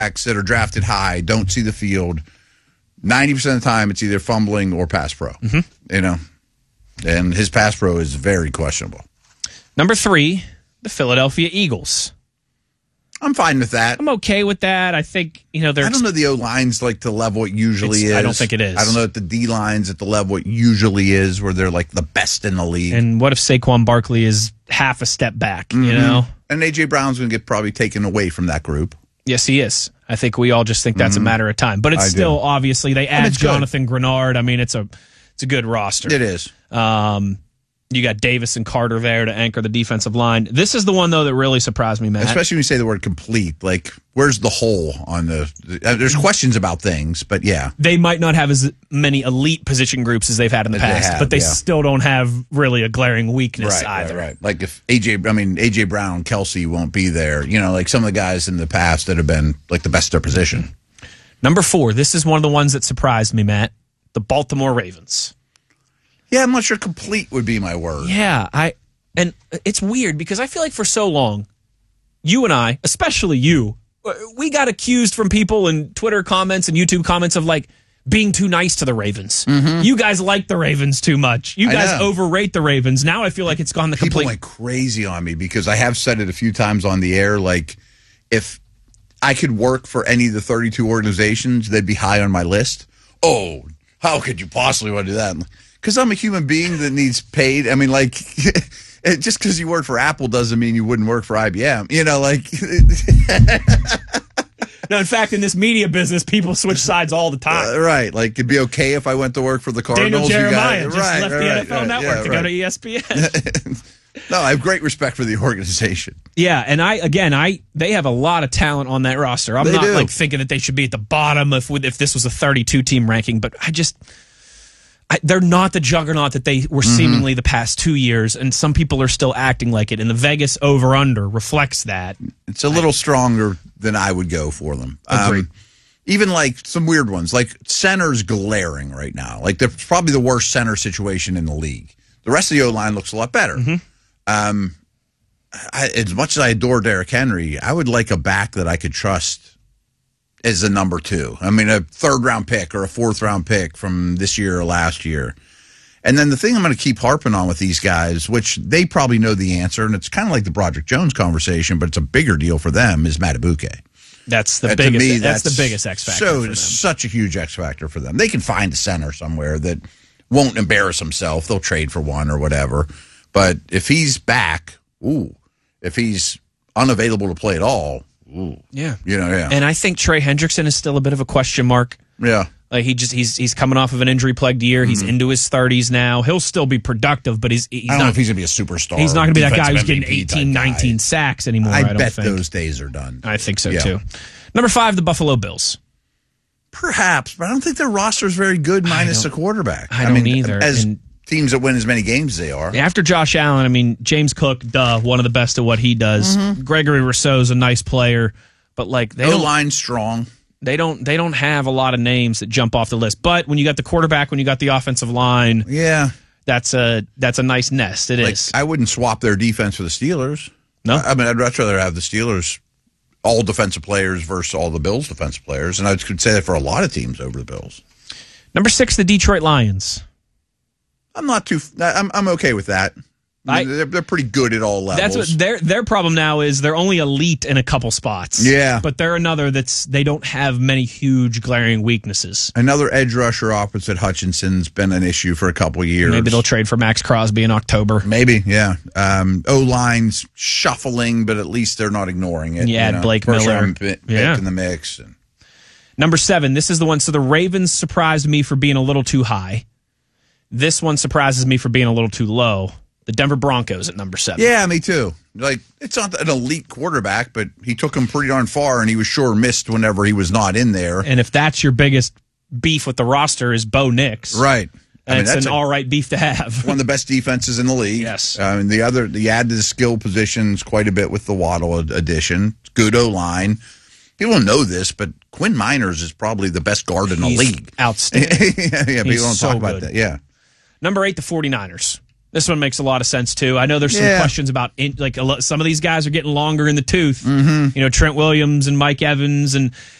quarterbacks that are drafted high don't see the field. 90% of the time, it's either fumbling or pass pro. You know, and his pass pro is very questionable. Number 3, the Philadelphia Eagles. I'm fine with that. I'm okay with that. I think, they're... I don't know the O-line's like the level it usually is. I don't think it is. I don't know if the D-line's at the level it usually is, where they're like the best in the league. And what if Saquon Barkley is half a step back, you know? And A.J. Brown's going to get probably taken away from that group. Yes, he is. I think we all just think that's a matter of time. But it's still, obviously, they add Jonathan Grenard. I mean, it's a good roster. It is. You got Davis and Carter there to anchor the defensive line. This is the one, though, that really surprised me, Matt. Especially when you say the word complete. Like, where's the hole on the... there's questions about things, but yeah. They might not have as many elite position groups as they've had in the past, but they still don't have really a glaring weakness either. Right. Like if A.J. Brown, Kelsey won't be there. Like some of the guys in the past that have been like the best of their position. Number 4, this is one of the ones that surprised me, Matt. The Baltimore Ravens. Yeah, I'm not sure complete would be my word. Yeah, and it's weird because I feel like for so long, you and I, especially you, we got accused from people in Twitter comments and YouTube comments of like being too nice to the Ravens. You guys like the Ravens too much. You guys overrate the Ravens. Now I feel like it's gone the complete... People went crazy on me because I have said it a few times on the air, like if I could work for any of the 32 organizations, they'd be high on my list. Oh, how could you possibly want to do that? Because I'm a human being that needs paid. I mean, like, just because you work for Apple doesn't mean you wouldn't work for IBM. No, in fact, in this media business, people switch sides all the time. Right. Like, it'd be okay if I went to work for the Cardinals. Daniel Jeremiah just left the NFL Network to go to ESPN. No, I have great respect for the organization. Yeah, and they have a lot of talent on that roster. I'm not like thinking that they should be at the bottom if this was a 32-team ranking, but they're not the juggernaut that they were seemingly the past 2 years, and some people are still acting like it, and the Vegas over-under reflects that. It's a little stronger than I would go for them. Agreed. Even like some weird ones, like center's glaring right now. Like they're probably the worst center situation in the league. The rest of the O-line looks a lot better. As much as I adore Derrick Henry, I would like a back that I could trust as a number 2. I mean, a 3rd-round pick or a 4th-round pick from this year or last year. And then the thing I'm going to keep harping on with these guys, which they probably know the answer, and it's kind of like the Broderick Jones conversation, but it's a bigger deal for them, is Madubuike. That's the biggest. That's the biggest X factor. So it's such a huge X factor for them. They can find a center somewhere that won't embarrass himself. They'll trade for one or whatever. But if he's back, if he's unavailable to play at all. Yeah. Yeah. And I think Trey Hendrickson is still a bit of a question mark. Yeah. Like he's coming off of an injury-plagued year. He's into his 30s now. He'll still be productive, but he's I don't know if he's going to be a superstar. He's not going to be that guy who's getting 18, 19 sacks anymore. I bet think. those days are done. I think so, too. Number 5, the Buffalo Bills. Perhaps, but I don't think their roster is very good minus a quarterback. I don't either. As teams that win as many games as they are. After Josh Allen, I mean, James Cook, one of the best at what he does. Gregory Rousseau's a nice player. But like O-line's strong. They don't have a lot of names that jump off the list. But when you got the quarterback, when you got the offensive line, that's a nice nest. It is. I wouldn't swap their defense for the Steelers. No, I mean I'd much rather have the Steelers all defensive players versus all the Bills defensive players, and I could say that for a lot of teams over the Bills. Number 6, the Detroit Lions. I'm okay with that. They're pretty good at all levels. That's what their problem now is. They're only elite in a couple spots. Yeah, but they're another they don't have many huge glaring weaknesses. Another edge rusher opposite Hutchinson's been an issue for a couple years. Maybe they'll trade for Max Crosby in October. Maybe, yeah. O-line's shuffling, but at least they're not ignoring it. Yeah, Blake Miller pick in the mix. Number 7, this is the one. So the Ravens surprised me for being a little too high. This one surprises me for being a little too low. The Denver Broncos at number 7. Yeah, me too. Like, it's not an elite quarterback, but he took him pretty darn far, and he was sure missed whenever he was not in there. And if that's your biggest beef with the roster is Bo Nix. Right. It's an all right beef to have. One of the best defenses in the league. Yes. The add to the skill positions quite a bit with the Waddle addition. Good O-line. People don't know this, but Quinn Miners is probably the best guard in the league. Outstanding. People don't talk about that. Yeah. Number 8, the 49ers. This one makes a lot of sense, too. I know there's some questions about, some of these guys are getting longer in the tooth. Mm-hmm. Trent Williams and Mike Evans. And